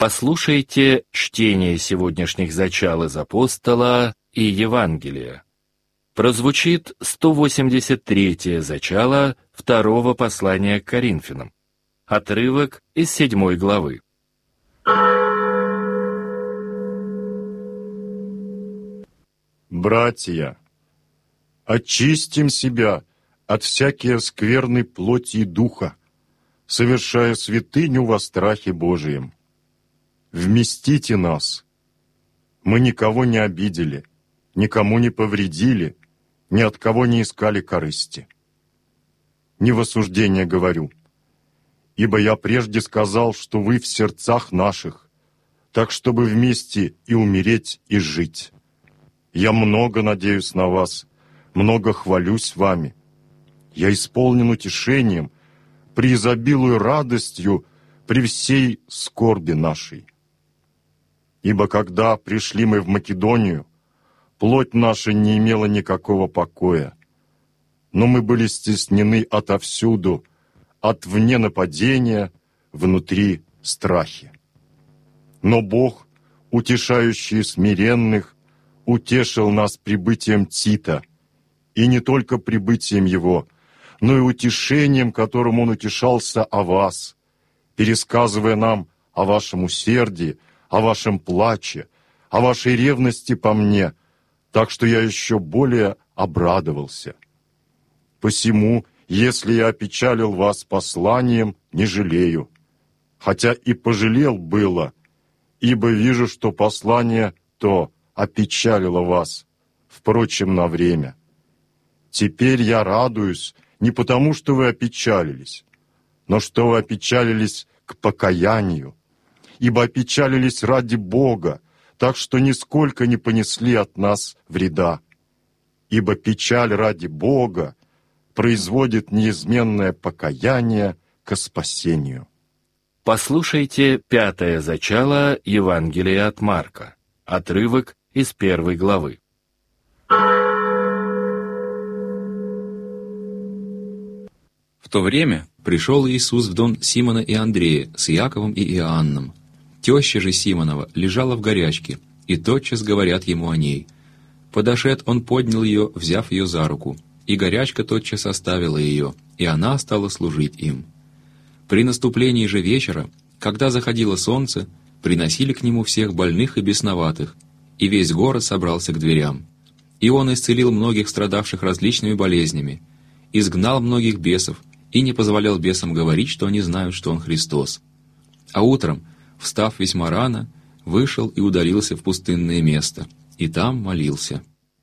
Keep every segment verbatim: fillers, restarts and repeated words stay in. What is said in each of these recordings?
Послушайте чтение сегодняшних зачал из Апостола и Евангелия. Прозвучит сто восемьдесят третье зачало второго послания к Коринфянам. Отрывок из седьмой главы. Братья, очистим себя от всякой скверной плоти и духа, совершая святыню во страхе Божием. Вместите нас. Мы никого не обидели, никому не повредили, ни от кого не искали корысти. Не в осуждение говорю, ибо я прежде сказал, что вы в сердцах наших, так чтобы вместе и умереть, и жить. Я много надеюсь на вас, много хвалюсь вами. Я исполнен утешением, преизобилую радостью при всей скорби нашей. Ибо когда пришли мы в Македонию, плоть наша не имела никакого покоя, но мы были стеснены отовсюду, от вне нападения, внутри страхи. Но Бог, утешающий смиренных, утешил нас прибытием Тита, и не только прибытием его, но и утешением, которым он утешался о вас, пересказывая нам о вашем усердии, о вашем плаче, о вашей ревности по мне, так что я еще более обрадовался. Посему, если я опечалил вас посланием, не жалею, хотя и пожалел было, ибо вижу, что послание то опечалило вас, впрочем, на время. Теперь я радуюсь не потому, что вы опечалились, но что вы опечалились к покаянию, ибо опечалились ради Бога, так что нисколько не понесли от нас вреда. Ибо печаль ради Бога производит неизменное покаяние ко спасению. Послушайте пятое зачало Евангелия от Марка, отрывок из первой главы. В то время пришел Иисус в дом Симона и Андрея с Иаковом и Иоанном. Теща же Симонова лежала в горячке, и тотчас говорят ему о ней. Подошед, он поднял ее, взяв ее за руку, и горячка тотчас оставила ее, и она стала служить им. При наступлении же вечера, когда заходило солнце, приносили к нему всех больных и бесноватых, и весь город собрался к дверям. И он исцелил многих страдавших различными болезнями, изгнал многих бесов, и не позволял бесам говорить, что они знают, что он Христос. А утром, встав весьма рано, вышел и удалился в пустынное место, и там молился.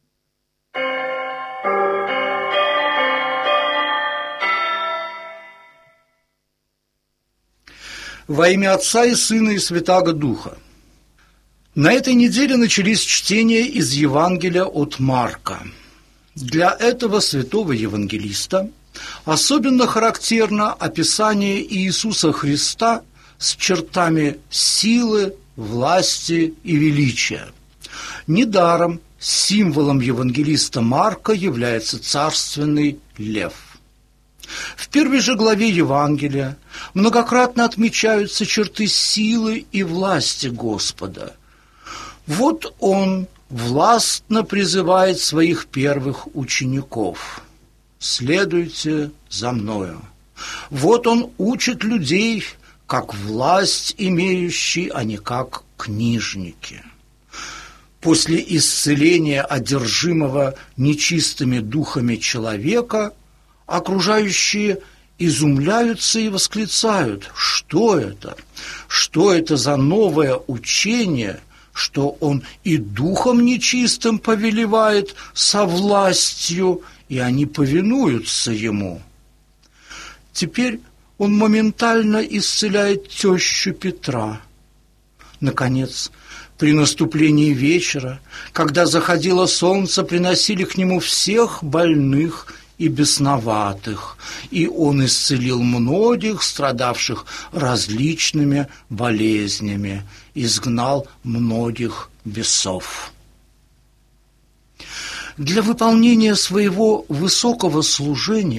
Во имя Отца и Сына и Святаго Духа. На этой неделе начались чтения из Евангелия от Марка. Для этого святого евангелиста особенно характерно описание Иисуса Христа с чертами силы, власти и величия. Недаром символом евангелиста Марка является царственный лев. В первой же главе Евангелия многократно отмечаются черты силы и власти Господа. Вот Он властно призывает своих первых учеников: «Следуйте за Мною». Вот Он учит людей, как власть имеющий, а не как книжники. После исцеления одержимого нечистыми духами человека окружающие изумляются и восклицают: что это? Что это за новое учение, что он и духом нечистым повелевает со властью, и они повинуются ему? Теперь он моментально исцеляет тещу Петра. Наконец, при наступлении вечера, когда заходило солнце, приносили к нему всех больных и бесноватых, и он исцелил многих, страдавших различными болезнями, изгнал многих бесов. Для выполнения своего высокого служения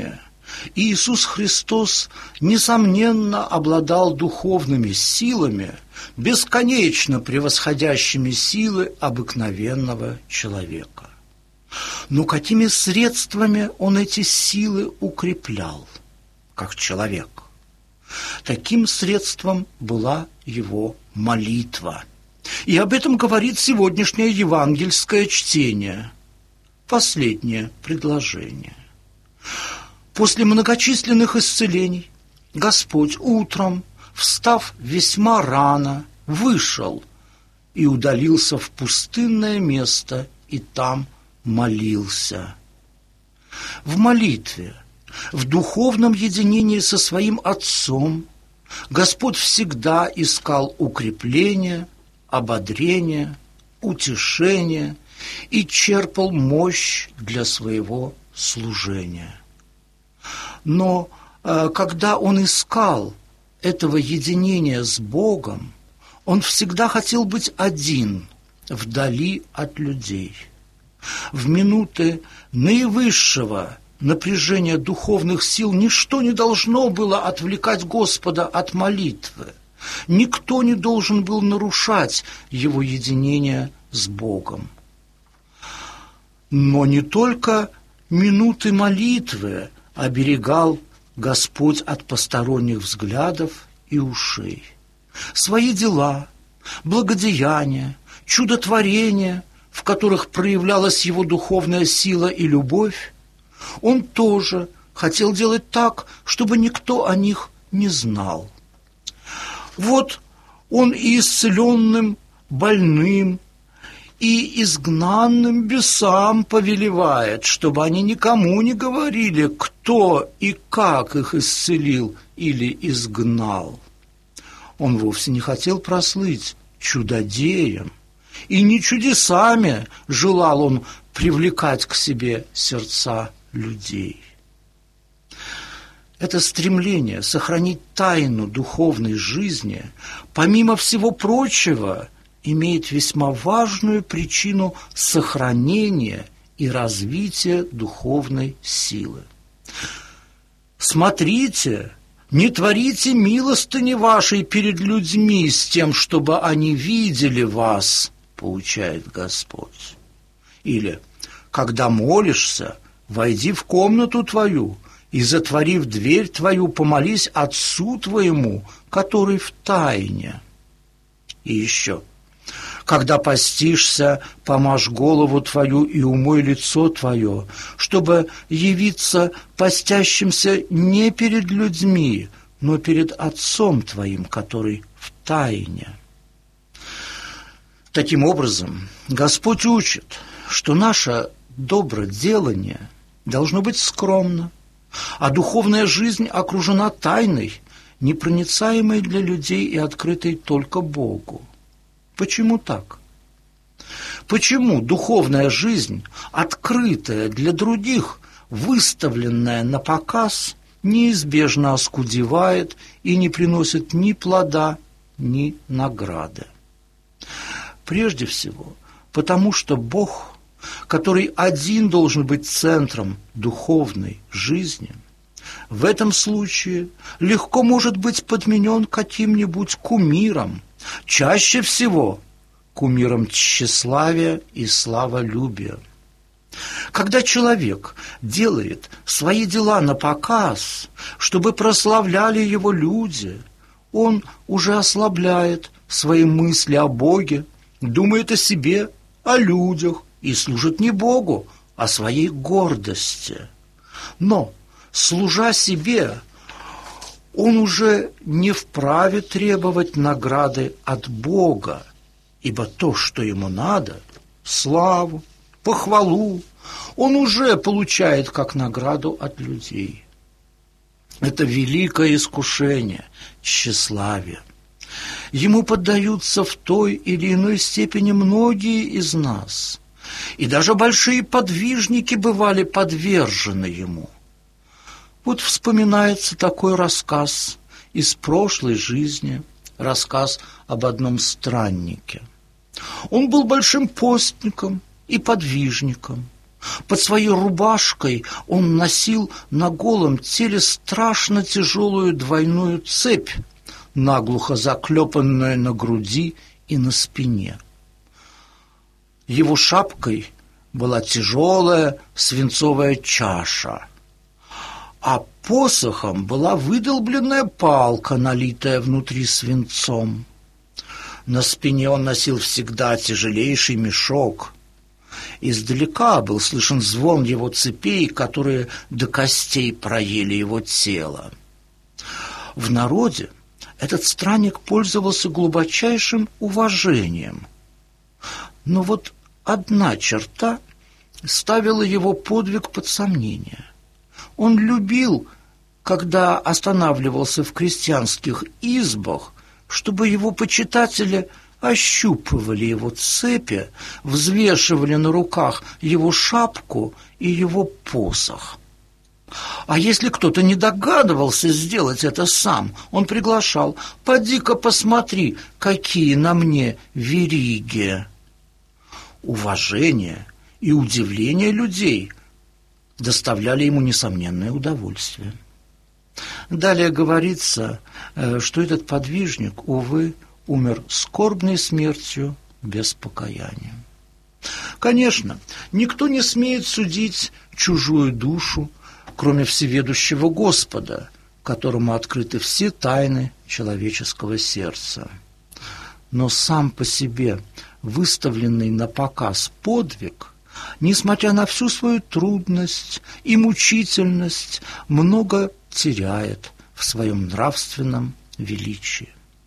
Иисус Христос, несомненно, обладал духовными силами, бесконечно превосходящими силы обыкновенного человека. Но какими средствами Он эти силы укреплял, как человек? Таким средством была Его молитва. И об этом говорит сегодняшнее евангельское чтение. Последнее предложение. После многочисленных исцелений Господь утром, встав весьма рано, вышел и удалился в пустынное место, и там молился. В молитве, в духовном единении со своим Отцом Господь всегда искал укрепления, ободрения, утешения и черпал мощь для своего служения. Но э, когда он искал этого единения с Богом, он всегда хотел быть один, вдали от людей. В минуты наивысшего напряжения духовных сил ничто не должно было отвлекать Господа от молитвы. Никто не должен был нарушать его единение с Богом. Но не только минуты молитвы оберегал Господь от посторонних взглядов и ушей. Свои дела, благодеяния, чудотворения, в которых проявлялась его духовная сила и любовь, он тоже хотел делать так, чтобы никто о них не знал. Вот он и исцеленным, больным, и изгнанным бесам повелевает, чтобы они никому не говорили, кто и как их исцелил или изгнал. Он вовсе не хотел прослыть чудодеем, и не чудесами желал он привлекать к себе сердца людей. Это стремление сохранить тайну духовной жизни, помимо всего прочего, имеет весьма важную причину сохранения и развития духовной силы. «Смотрите, не творите милостыни вашей перед людьми с тем, чтобы они видели вас», — поучает Господь. Или «Когда молишься, войди в комнату твою и, затворив дверь твою, помолись Отцу твоему, который в тайне». И еще «Когда постишься, помажь голову твою и умой лицо твое, чтобы явиться постящимся не перед людьми, но перед Отцом твоим, который в тайне». Таким образом, Господь учит, что наше доброделание должно быть скромно, а духовная жизнь окружена тайной, непроницаемой для людей и открытой только Богу. Почему так? Почему духовная жизнь, открытая для других, выставленная на показ, неизбежно оскудевает и не приносит ни плода, ни награды? Прежде всего, потому что Бог, который один должен быть центром духовной жизни, в этом случае легко может быть подменен каким-нибудь кумиром, чаще всего кумиром тщеславия и славолюбия. Когда человек делает свои дела на показ, чтобы прославляли его люди, он уже ослабляет свои мысли о Боге, думает о себе, о людях и служит не Богу, а своей гордости. Но, служа себе, он уже не вправе требовать награды от Бога, ибо то, что ему надо, славу, похвалу, он уже получает как награду от людей. Это великое искушение, тщеславие. Ему поддаются в той или иной степени многие из нас, и даже большие подвижники бывали подвержены ему. Вот вспоминается такой рассказ из прошлой жизни, рассказ об одном страннике. Он был большим постником и подвижником, Под своей рубашкой он носил на голом теле страшно тяжелую двойную цепь, наглухо заклепанную на груди и на спине. Его шапкой была тяжелая свинцовая чаша, а посохом была выдолбленная палка, налитая внутри свинцом. На спине он носил всегда тяжелейший мешок. Издалека был слышен звон его цепей, которые до костей проели его тело. В народе этот странник пользовался глубочайшим уважением. Но вот одна черта ставила его подвиг под сомнение. Он любил, когда останавливался в крестьянских избах, чтобы его почитатели ощупывали его цепи, взвешивали на руках его шапку и его посох. А если кто-то не догадывался сделать это сам, он приглашал: «Поди-ка посмотри, какие на мне вериги». Уважение и удивление людей доставляли ему несомненное удовольствие. Далее говорится, что этот подвижник, увы, умер скорбной смертью без покаяния. Конечно, никто не смеет судить чужую душу, кроме всеведущего Господа, которому открыты все тайны человеческого сердца. Но сам по себе выставленный на показ подвиг, несмотря на всю свою трудность и мучительность, много теряет в своем нравственном величии.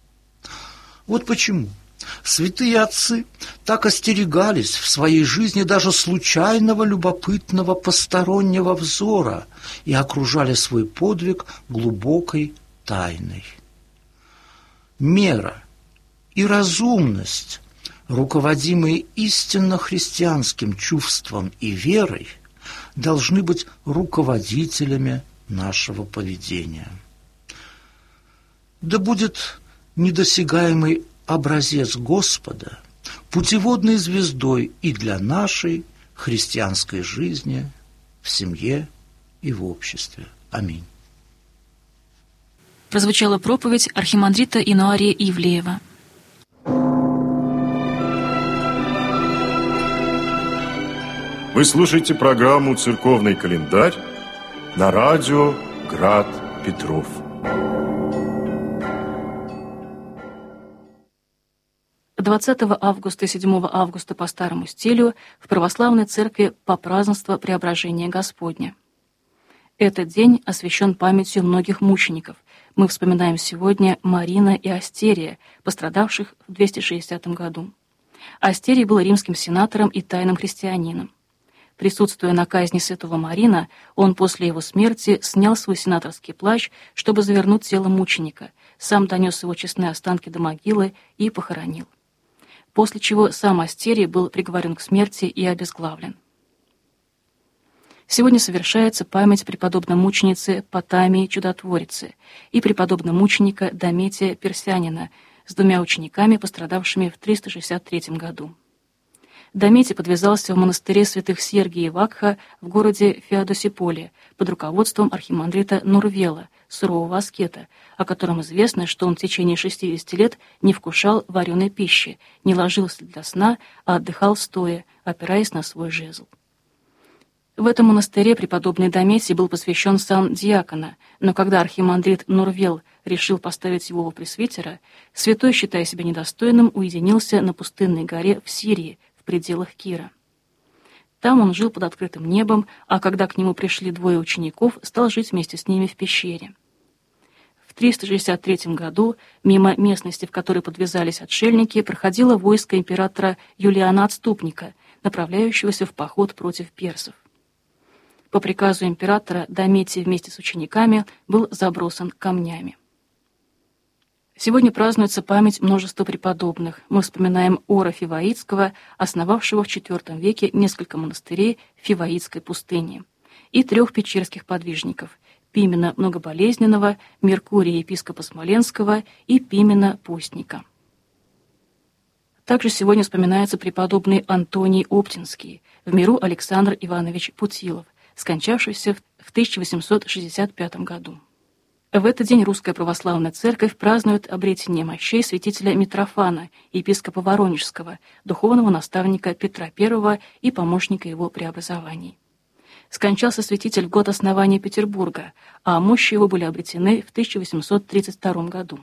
Вот почему святые отцы так остерегались в своей жизни даже случайного любопытного постороннего взора и окружали свой подвиг глубокой тайной. Мера и разумность, руководимые истинно христианским чувством и верой, должны быть руководителями нашего поведения. Да будет недосягаемый образец Господа путеводной звездой и для нашей христианской жизни в семье и в обществе. Аминь. Прозвучала проповедь архимандрита Инуария Ивлеева. Вы слушаете программу «Церковный календарь» на радио «Град Петров». двадцатого августа и седьмого августа по старому стилю в православной церкви попразднество Преображения Господня. Этот день освящен памятью многих мучеников. Мы вспоминаем сегодня Марина и Астерия, пострадавших в двести шестидесятом году. Астерий был римским сенатором и тайным христианином. Присутствуя на казни святого Марина, он после его смерти снял свой сенаторский плащ, чтобы завернуть тело мученика, сам донес его честные останки до могилы и похоронил. После чего сам Астерий был приговорен к смерти и обезглавлен. Сегодня совершается память преподобной мученицы Потамии Чудотворицы и преподобного мученика Дометия Персянина с двумя учениками, пострадавшими в триста шестьдесят третьем году. Дометий подвязался в монастыре святых Сергия и Вакха в городе Феодосиполе под руководством архимандрита Нурвела, сурового аскета, о котором известно, что он в течение шестидесяти лет не вкушал вареной пищи, не ложился для сна, а отдыхал стоя, опираясь на свой жезл. В этом монастыре преподобный Дометий был посвящен сан диакона, но когда архимандрит Нурвел решил поставить его во пресвитера, святой, считая себя недостойным, уединился на пустынной горе в Сирии, в пределах Кира. Там он жил под открытым небом, а когда к нему пришли двое учеников, стал жить вместе с ними в пещере. В триста шестьдесят третьем году мимо местности, в которой подвязались отшельники, проходило войско императора Юлиана Отступника, направляющегося в поход против персов. По приказу императора Дометий вместе с учениками был забросан камнями. Сегодня празднуется память множества преподобных. Мы вспоминаем Ора Фиваитского, основавшего в четвёртом веке несколько монастырей в Фиваитской пустыне, и трех печерских подвижников – Пимена Многоболезненного, Меркурия епископа Смоленского и Пимена Постника. Также сегодня вспоминается преподобный Антоний Оптинский, в миру Александр Иванович Путилов, скончавшийся в тысяча восемьсот шестьдесят пятом году. В этот день Русская Православная Церковь празднует обретение мощей святителя Митрофана, епископа Воронежского, духовного наставника Петра Первого и помощника его преобразований. Скончался святитель в год основания Петербурга, а мощи его были обретены в тысяча восемьсот тридцать втором году.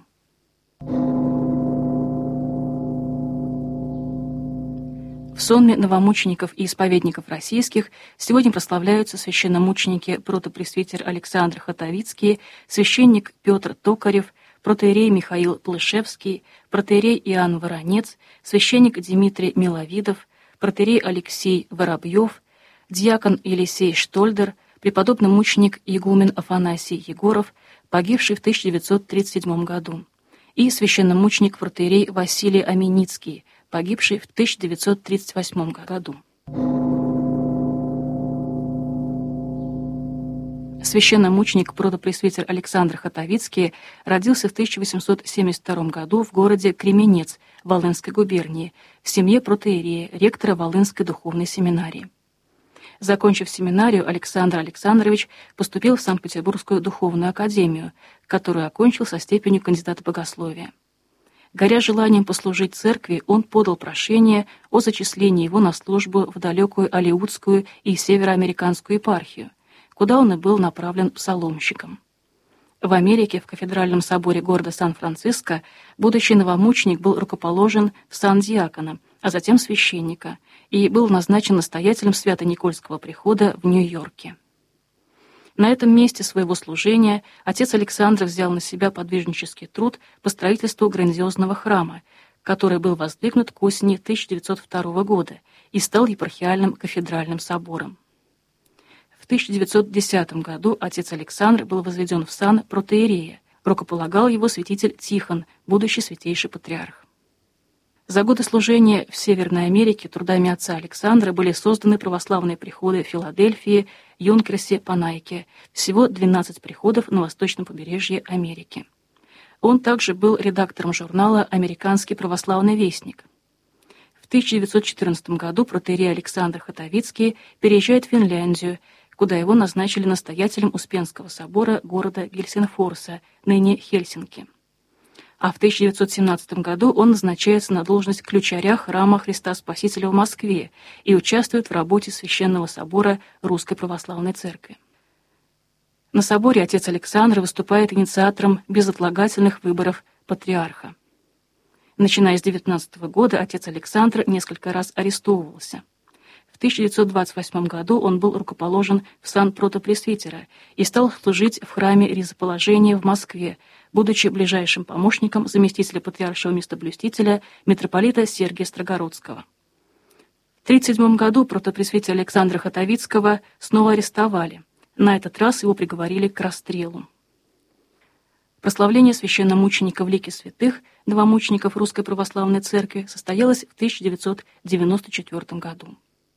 В сонме новомучеников и исповедников российских сегодня прославляются священномученики протопресвитер Александр Хотовицкий, священник Петр Токарев, протоиерей Михаил Плышевский, протоиерей Иоанн Воронец, священник Дмитрий Миловидов, протоиерей Алексей Воробьев, диакон Елисей Штольдер, преподобный мученик игумен Афанасий Егоров, погибший в тысяча девятьсот тридцать седьмом году, и священномученик протоиерей Василий Аменицкий, погибший в тысяча девятьсот тридцать восьмом году. Священномученик протопресвитер Александр Хотовицкий родился в тысяча восемьсот семьдесят втором году в городе Кременец Волынской губернии в семье протоиерея, ректора Волынской духовной семинарии. Закончив семинарию, Александр Александрович поступил в Санкт-Петербургскую духовную академию, которую окончил со степенью кандидата богословия. Горя желанием послужить церкви, он подал прошение о зачислении его на службу в далекую Алеутскую и Североамериканскую епархию, куда он и был направлен псаломщиком. В Америке, в кафедральном соборе города Сан-Франциско, будущий новомученик был рукоположен в сан диакона, а затем священника, и был назначен настоятелем Свято-Никольского прихода в Нью-Йорке. На этом месте своего служения отец Александр взял на себя подвижнический труд по строительству грандиозного храма, который был воздвигнут к осени тысяча девятьсот второго года и стал епархиальным кафедральным собором. В тысяча девятьсот десятом году отец Александр был возведен в сан протоиерея, рукополагал его святитель Тихон, будущий святейший патриарх. За годы служения в Северной Америке трудами отца Александра были созданы православные приходы в Филадельфии, Юнкерсе, Панайке, всего двенадцать приходов на восточном побережье Америки. Он также был редактором журнала «Американский православный вестник». В тысяча девятьсот четырнадцатом году протоиерей Александр Хотовицкий переезжает в Финляндию, куда его назначили настоятелем Успенского собора города Гельсингфорса, ныне Хельсинки. А в тысяча девятьсот семнадцатом году он назначается на должность ключаря храма Христа Спасителя в Москве и участвует в работе Священного собора Русской Православной Церкви. На соборе отец Александр выступает инициатором безотлагательных выборов патриарха. Начиная с девятнадцатого года отец Александр несколько раз арестовывался. В тысяча девятьсот двадцать восьмом году он был рукоположен в сан протопресвитера и стал служить в храме Ризоположения в Москве, будучи ближайшим помощником заместителя патриаршего местоблюстителя митрополита Сергия Строгородского. В тысяча девятьсот тридцать седьмом году протопресвитера Александра Хотовицкого снова арестовали. На этот раз его приговорили к расстрелу. Прославление священномученика в лике святых, новомучеников Русской Православной Церкви, состоялось в тысяча девятьсот девяносто четвёртом году.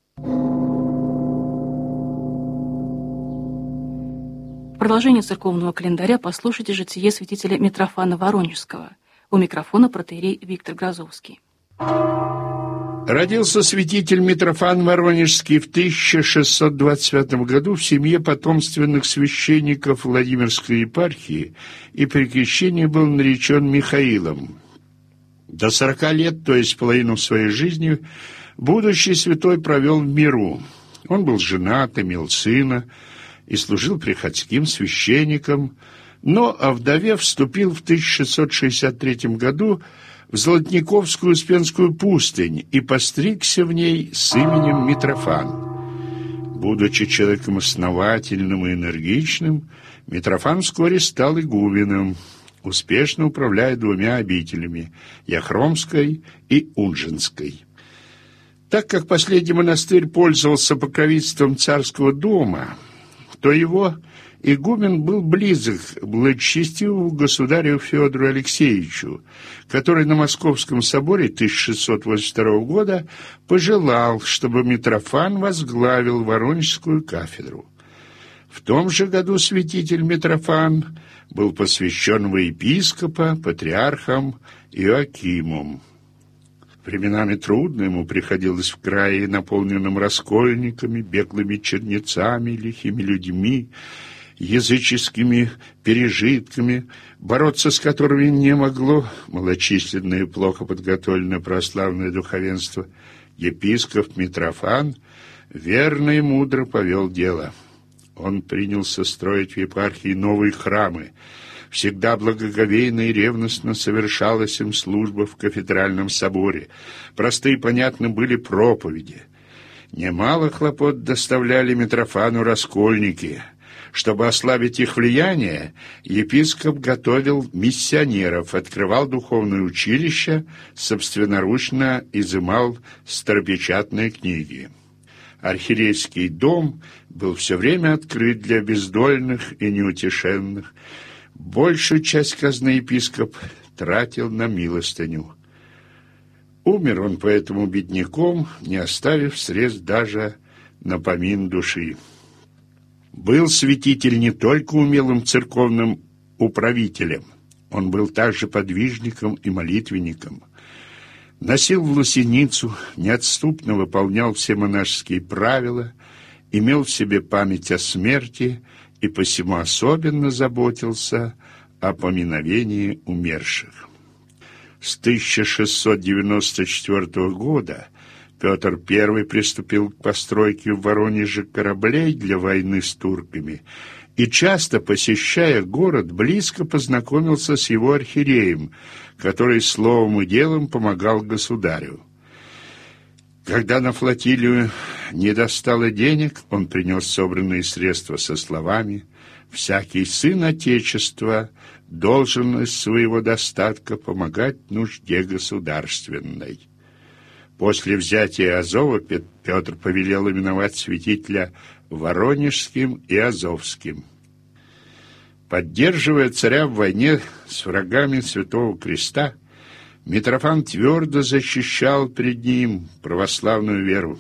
В продолжение церковного календаря послушайте житие святителя Митрофана Воронежского. У микрофона протоиерей Виктор Грозовский. Родился святитель Митрофан Воронежский в тысяча шестьсот двадцать пятом году в семье потомственных священников Владимирской епархии и при крещении был наречен Михаилом. До сорока лет, то есть половину своей жизни, будущий святой провел в миру. Он был женат, имел сына и служил приходским священником, но, овдовев, вступил в тысяча шестьсот шестьдесят третьем году в Золотниковскую Успенскую пустынь и постригся в ней с именем Митрофан. Будучи человеком основательным и энергичным, Митрофан вскоре стал игуменом, успешно управляя двумя обителями – Яхромской и Унжинской. Так как последний монастырь пользовался покровительством царского дома, то его игумен был близок к благочестивому государю Федору Алексеевичу, который на Московском соборе тысяча шестьсот восемьдесят второго года пожелал, чтобы Митрофан возглавил Воронежскую кафедру. В том же году святитель Митрофан был посвящен во епископа патриархом Иоакимом. Временами трудно ему приходилось в крае, наполненном раскольниками, беглыми чернецами, лихими людьми, языческими пережитками, бороться с которыми не могло малочисленное и плохо подготовленное православное духовенство. Епископ Митрофан верно и мудро повел дело. Он принялся строить в епархии новые храмы. Всегда благоговейно и ревностно совершалась им служба в кафедральном соборе. Просты и понятны были проповеди. Немало хлопот доставляли Митрофану раскольники. Чтобы ослабить их влияние, епископ готовил миссионеров, открывал духовное училище, собственноручно изымал старопечатные книги. Архиерейский дом был все время открыт для бездольных и неутешенных. Большую часть казны епископ тратил на милостыню. Умер он поэтому бедняком, не оставив средств даже на помин души. Был святитель не только умелым церковным управителем, он был также подвижником и молитвенником. Носил в лосиницу, неотступно выполнял все монашеские правила, имел в себе память о смерти и посему особенно заботился о поминовении умерших. С тысяча шестьсот девяносто четвёртого года Петр Первый приступил к постройке в Воронеже кораблей для войны с турками и, часто посещая город, близко познакомился с его архиереем, который словом и делом помогал государю. Когда на флотилию не достало денег, он принес собранные средства со словами: «Всякий сын Отечества должен из своего достатка помогать нужде государственной». После взятия Азова Петр повелел именовать святителя Воронежским и Азовским. Поддерживая царя в войне с врагами Святого Креста, Митрофан твердо защищал перед ним православную веру.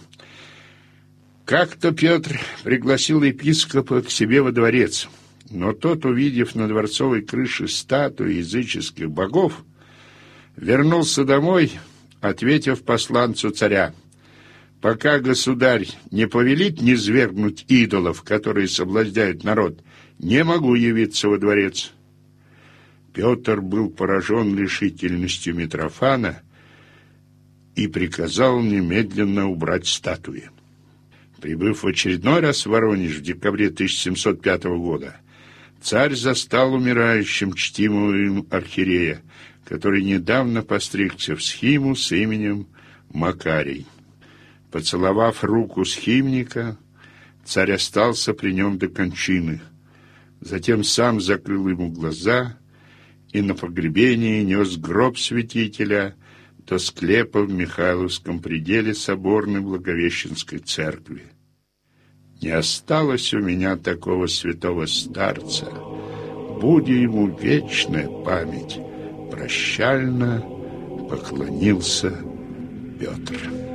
Как-то Петр пригласил епископа к себе во дворец, но тот, увидев на дворцовой крыше статуи языческих богов, вернулся домой, ответив посланцу царя: «Пока государь не повелит низвергнуть идолов, которые соблазняют народ, не могу явиться во дворец». Петр был поражен решительностью Митрофана и приказал немедленно убрать статуи. Прибыв в очередной раз в Воронеж в декабре тысяча семьсот пятого года, царь застал умирающим чтимого им архиерея, который недавно постригся в схиму с именем Макарий. Поцеловав руку схимника, царь остался при нем до кончины. Затем сам закрыл ему глаза и на погребении нес гроб святителя до склепа в Михайловском пределе соборной Благовещенской церкви. Не осталось у меня такого святого старца. Буди ему вечная память. Прощально поклонился Петр.